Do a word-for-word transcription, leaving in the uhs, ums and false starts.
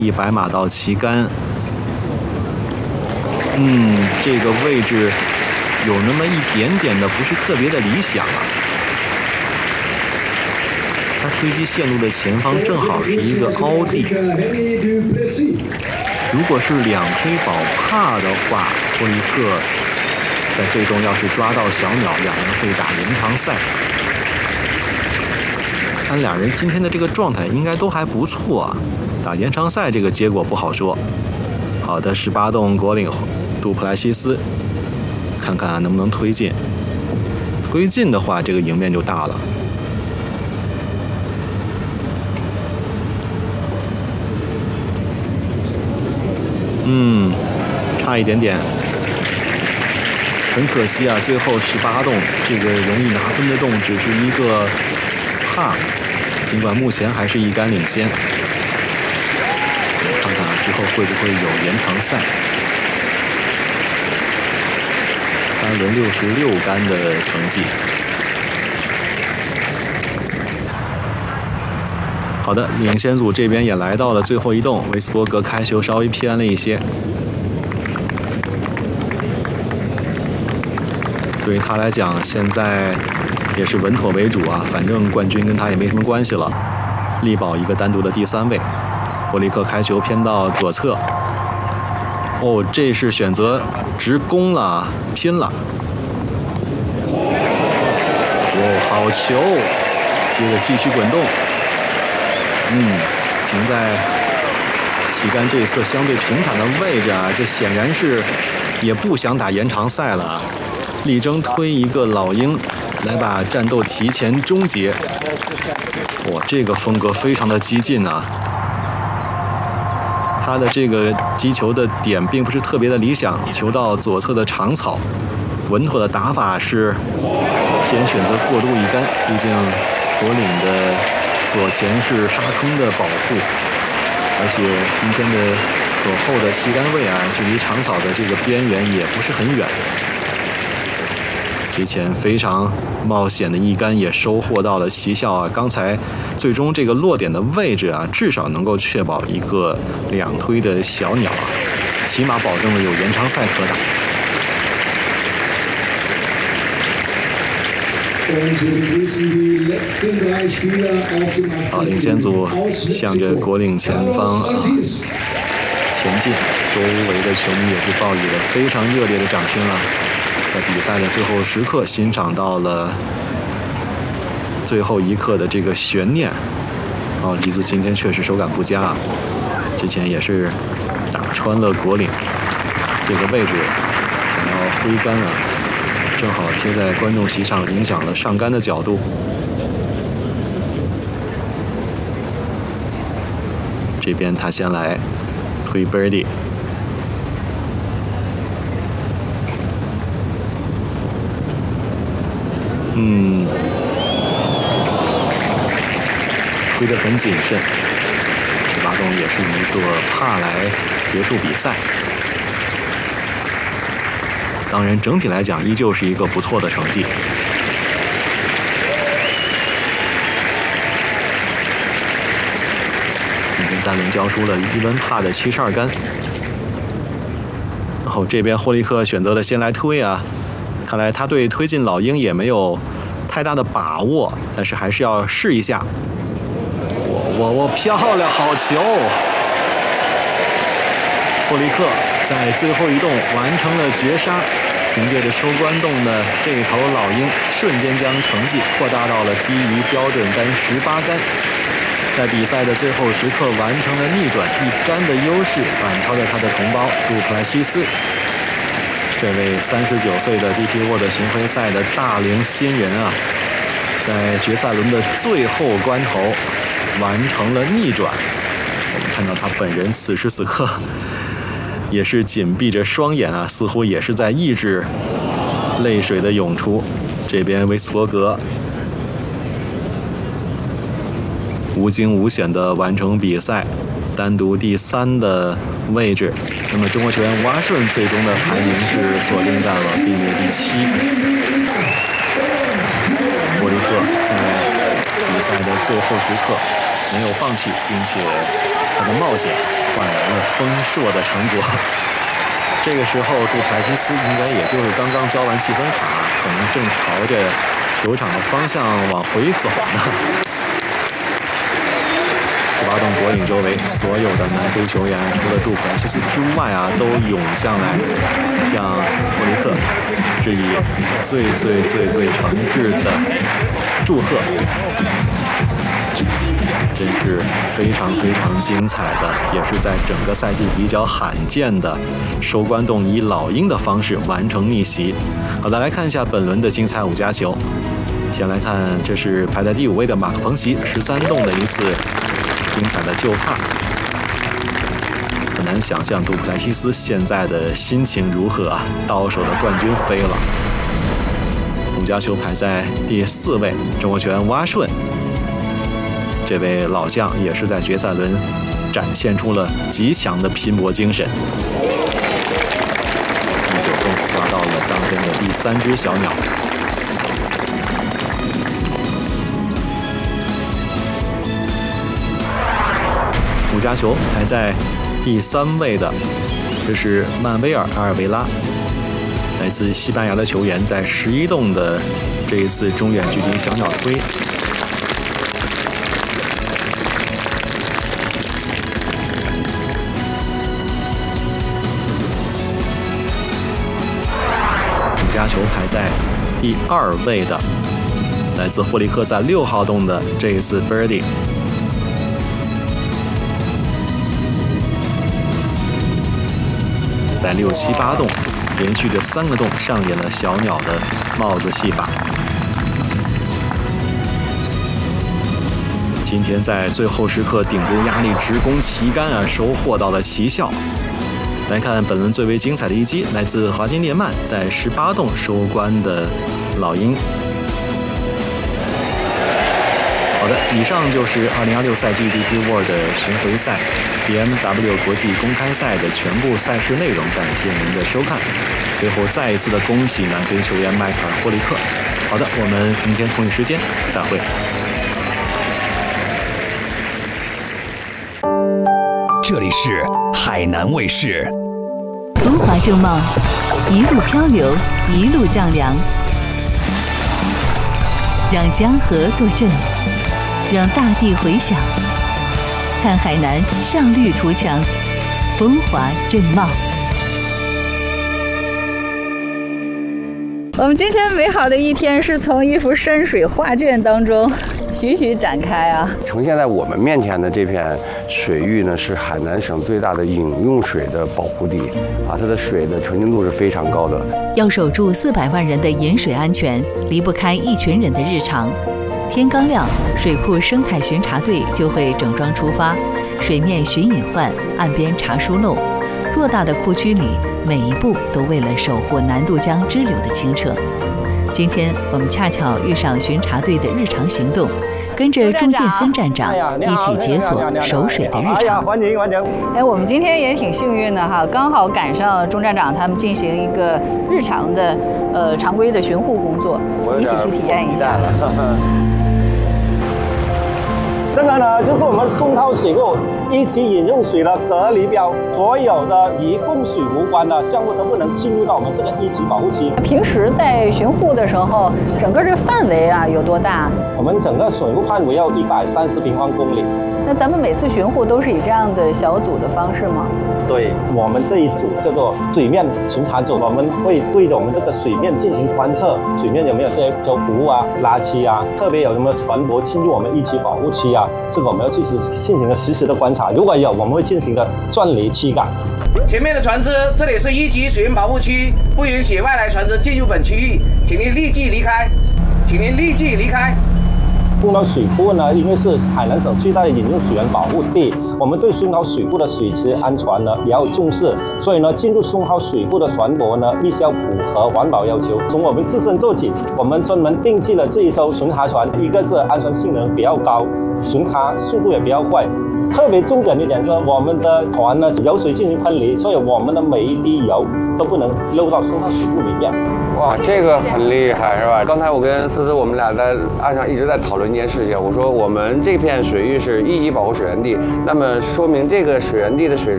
一百码到旗杆。嗯，这个位置有那么一点点的不是特别的理想啊。他推击线路的前方正好是一个凹地，如果是两推保帕的话，托利克在最终要是抓到小鸟，两人会打延长赛。看两人今天的这个状态应该都还不错啊，打延长赛这个结果不好说。好的，十八洞果岭杜普莱西斯，看看能不能推进。推进的话，这个赢面就大了。嗯，差一点点，很可惜啊！最后十八洞这个容易拿分的洞只是一个帕，尽管目前还是一杆领先。看看之后会不会有延长赛？单轮六十六杆的成绩。好的，领先组这边也来到了最后一洞，维斯伯格开球稍微偏了一些。对于他来讲，现在也是稳妥为主啊，反正冠军跟他也没什么关系了，力保一个单独的第三位。伯利克开球偏到左侧，哦，这是选择直攻了，拼了。哦，好球，接着继续滚动。嗯，停在旗杆这一侧相对平坦的位置啊，这显然是也不想打延长赛了啊，力争推一个老鹰来把战斗提前终结。哇，这个风格非常的激进啊，他的这个击球的点并不是特别的理想，球到左侧的长草，稳妥的打法是先选择过渡一杆，毕竟果岭的左前是沙坑的保护，而且今天的左后的旗杆位啊，距离长草的这个边缘也不是很远。之前非常冒险的一杆也收获到了奇效啊！刚才最终这个落点的位置啊，至少能够确保一个两推的小鸟啊，起码保证了有延长赛可打。好，领先组向着果岭前方啊前进，周围的球迷也是报以了非常热烈的掌声啊！在比赛的最后时刻，欣赏到了最后一刻的这个悬念。哦，李子今天确实手感不佳啊，之前也是打穿了果岭这个位置，想要挥杆啊。正好贴在观众席上，影响了上杆的角度。这边他先来推 birdie， 嗯，推得很谨慎。十八洞也是一个帕来结束比赛。当然，整体来讲依旧是一个不错的成绩。今天单轮交出了伊文帕的七十二杆。然后这边霍利克选择了先来推啊，看来他对推进老鹰也没有太大的把握，但是还是要试一下。我我我漂亮，好球！霍利克在最后一洞完成了绝杀，凭借着收官洞的这头老鹰，瞬间将成绩扩大到了低于标准杆十八杆，在比赛的最后时刻完成了逆转，一杆的优势反超了他的同胞杜普莱西斯。这位三十九岁的 D P World 巡回赛的大龄新人啊，在决赛轮的最后关头完成了逆转。我们看到他本人此时此刻也是紧闭着双眼啊，似乎也是在抑制泪水的涌出。这边维斯伯格无惊无险地完成比赛，单独第三的位置。那么中国球员瓦顺最终的排名是锁定在了并列第七。沃利克在比赛的最后时刻没有放弃，并且他的冒险换来了丰硕的成果。这个时候，杜普莱西斯应该也就是刚刚交完积分卡，可能正朝着球场的方向往回走呢。十八洞果岭周围所有的南非球员，除了杜普莱西斯之外啊，都涌向来向莫里克致以最最最最诚挚的祝贺。真是非常非常精彩的，也是在整个赛季比较罕见的收官洞以老鹰的方式完成逆袭。好，再来看一下本轮的精彩五加球。先来看，这是排在第五位的马克彭齐十三洞的一次精彩的救踏。很难想象杜普莱西斯现在的心情如何啊！到手的冠军飞了。五加球排在第四位，中国球员蛙顺。这位老将也是在决赛轮展现出了极强的拼搏精神。第九洞抓到了当天的第三只小鸟。五加球排在第三位的，这是曼威尔·阿尔维拉，来自西班牙的球员，在十一洞的这一次中远距离小鸟推。加球排在第二位的，来自霍利克在六号洞的这一次 birdie。在六七八洞连续的三个洞上演了小鸟的帽子戏法。今天在最后时刻顶住压力直攻旗杆啊，收获到了奇效。来看本轮最为精彩的一击，来自华金列曼在十八洞收官的老鹰。好的，以上就是二零二六赛季 D P World 巡回赛 B M W 国际公开赛的全部赛事内容，感谢您的收看。最后再一次的恭喜南非球员迈克尔·霍利克。好的，我们明天同一时间再会。 这里是海南卫视。 浮华正茂，一路漂流，一路丈量，让江河作证，让大地回响。看海南向绿图强，风华正茂。 我们今天美好的一天是从一幅山水画卷当中徐徐展开啊！ 呈现在我们面前的这片水域呢，是海南省最大的饮用水的保护地啊，它的水的纯净度是非常高的。 要守住四百万人的饮水安全，离不开一群人的日常。天刚亮，水库生态巡查队就会整装出发，水面寻隐患，岸边查疏漏。偌大的库区里，每一步都为了守护南渡江支流的清澈。今天我们恰巧遇上巡查队的日常行动，跟着钟建森站长一起解锁守水的日常。 欢迎欢迎！ 哎，我们今天也挺幸运的哈，刚好赶上钟站长他们进行一个日常的呃常规的巡护工作，一起去体验一下。 这个呢，就是我们顺涛水库一级饮用水的隔离标，所有的与供水无关的项目都不能进入到我们这个一级保护区。 平时在巡护的时候，整个这范围啊有多大？ 我们整个水库范围要一百三十平方公里。 那咱们每次巡护都是以这样的小组的方式吗？ 对，我们这一组叫做水面巡查组，我们会对着我们这个水面进行观测，水面有没有这些漂浮啊、垃圾啊，特别有什么船舶进入我们一级保护区啊，这个我们要去实进行个实时的观察，如果有，我们会进行个钻离驱赶。 前面的船只，这里是一级水源保护区，不允许外来船只进入本区域，请您立即离开，请您立即离开。顺涛水库呢，因为是海南省最大的饮用水源保护地，我们对顺涛水库的水质安全呢也要重视，所以呢，进入顺涛水库的船舶呢，必须要符合环保要求。从我们自身做起，我们专门定制了这一艘巡查船，一个是安全性能比较高，巡查速度也比较快， 特别重点一点是，我们的船呢油水进行分离，所以我们的每一滴油都不能漏到送到水库里面。 哇，这个很厉害是吧？刚才我跟思思我们俩在岸上一直在讨论一件事情，我说我们这片水域是一级保护水源地，那么说明这个水源地的水质